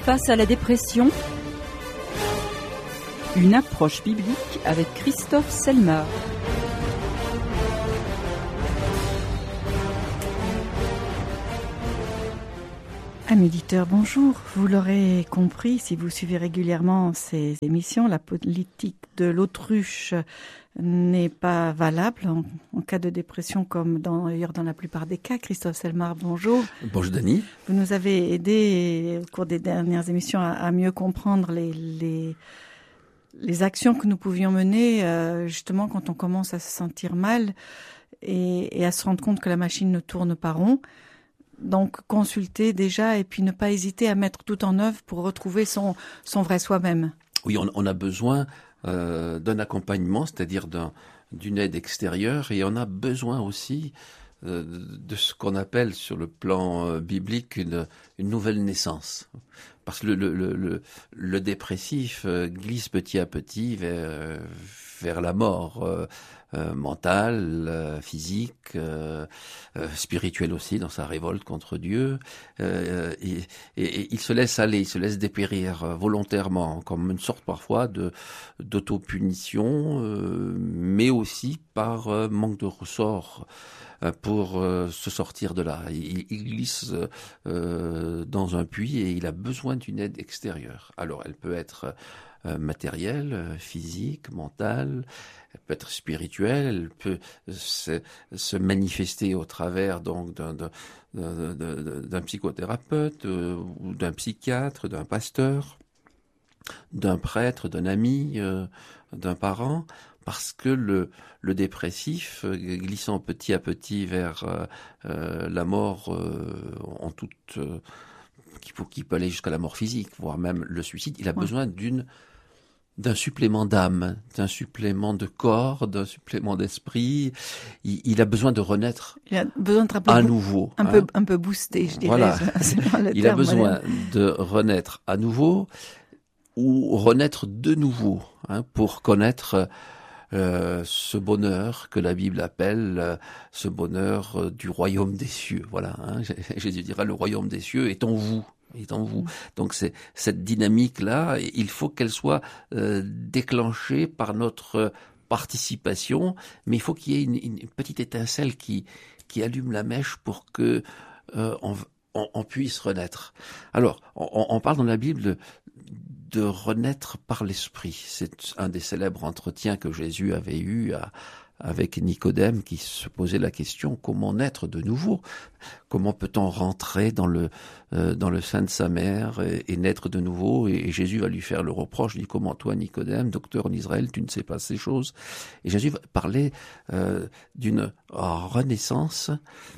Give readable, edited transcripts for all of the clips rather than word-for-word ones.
Face à la dépression, une approche biblique avec Christophe Selmar. Amis auditeurs, bonjour. Vous l'aurez compris, si vous suivez régulièrement ces émissions, la politique de l'autruche n'est pas valable en cas de dépression, comme d'ailleurs dans la plupart des cas. Christophe Selmar, bonjour. Bonjour Dany. Vous nous avez aidé au cours des dernières émissions à mieux comprendre les actions que nous pouvions mener justement quand on commence à se sentir mal et à se rendre compte que la machine ne tourne pas rond. Donc, consulter déjà et puis ne pas hésiter à mettre tout en œuvre pour retrouver son vrai soi-même. Oui, on a besoin d'un accompagnement, c'est-à-dire d'une aide extérieure, et on a besoin aussi de ce qu'on appelle sur le plan biblique une nouvelle naissance. Parce que le dépressif glisse petit à petit vers la mort mentale, physique, spirituelle aussi, dans sa révolte contre Dieu. Et il se laisse aller, il se laisse dépérir volontairement, comme une sorte parfois d'autopunition, mais aussi par manque de ressort pour se sortir de là. Il glisse dans un puits et il a besoin d'une aide extérieure. Alors elle peut être matérielle, physique, mentale, elle peut être spirituelle, elle peut se manifester au travers donc d'un psychothérapeute ou d'un psychiatre, d'un pasteur, d'un prêtre, d'un ami, d'un parent. Parce que le dépressif, glissant petit à petit vers la mort en toute qui peut aller jusqu'à la mort physique, voire même le suicide, il a besoin d'un supplément d'âme, d'un supplément de corps, d'un supplément d'esprit. Il a besoin de renaître à nouveau. Un peu boosté, je dirais. Voilà. Il a besoin de renaître à nouveau ou renaître de nouveau pour connaître ce bonheur que la Bible appelle ce bonheur du royaume des cieux. Voilà, Jésus dira le royaume des cieux est en vous. Donc c'est cette dynamique-là, il faut qu'elle soit déclenchée par notre participation, mais il faut qu'il y ait une petite étincelle qui allume la mèche pour que on puisse renaître. Alors, on parle dans la Bible de renaître par l'esprit. C'est un des célèbres entretiens que Jésus avait eu avec Nicodème, qui se posait la question: comment naître de nouveau? Comment peut-on rentrer dans le sein de sa mère et naître de nouveau? Et Jésus va lui faire le reproche, il dit: comment toi, Nicodème, docteur en Israël, tu ne sais pas ces choses? Et Jésus va parler d'une renaissance,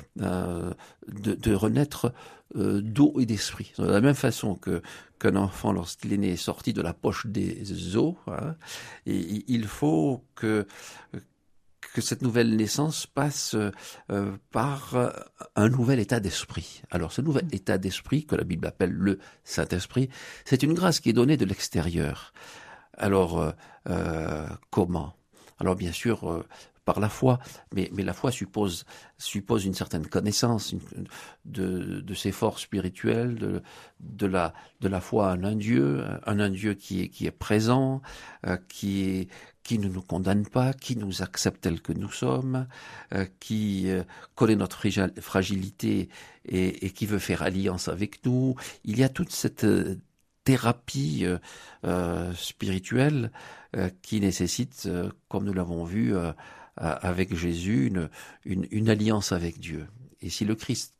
de renaître d'eau et d'esprit. De la même façon qu'un enfant, lorsqu'il est né, est sorti de la poche des os, et il faut que cette nouvelle naissance passe par un nouvel état d'esprit. Alors, ce nouvel état d'esprit, que la Bible appelle le Saint-Esprit, c'est une grâce qui est donnée de l'extérieur. Alors, comment? Alors, bien sûr, par la foi, mais la foi suppose une certaine connaissance de ses forces spirituelles, de la foi en un Dieu qui est présent, qui ne nous condamne pas, qui nous accepte tel que nous sommes, qui connaît notre fragilité et qui veut faire alliance avec nous. Il y a toute cette thérapie spirituelle qui nécessite, comme nous l'avons vu avec Jésus, une alliance avec Dieu. Et si le Christ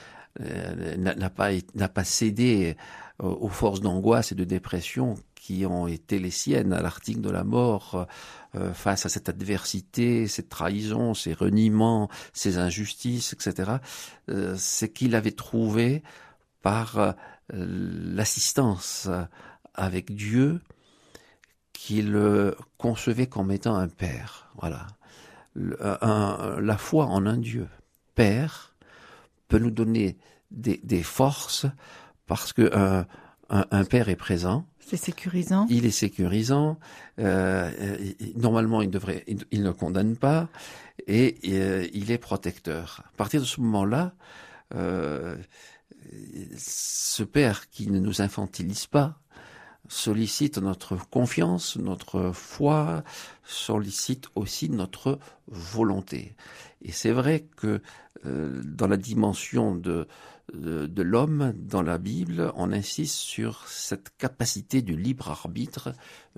n'a pas cédé aux forces d'angoisse et de dépression qui ont été les siennes à l'article de la mort, face à cette adversité, cette trahison, ces reniements, ces injustices, etc., c'est qu'il avait trouvé par l'assistance avec Dieu qu'il concevait comme étant un père. Voilà. La foi en un Dieu Père peut nous donner des forces parce que un père est présent. C'est sécurisant. Il est sécurisant. Normalement, il ne condamne pas et il est protecteur. À partir de ce moment-là, ce Père qui ne nous infantilise pas sollicite notre confiance, notre foi, sollicite aussi notre volonté. Et c'est vrai que dans la dimension de l'homme, dans la Bible, on insiste sur cette capacité du libre arbitre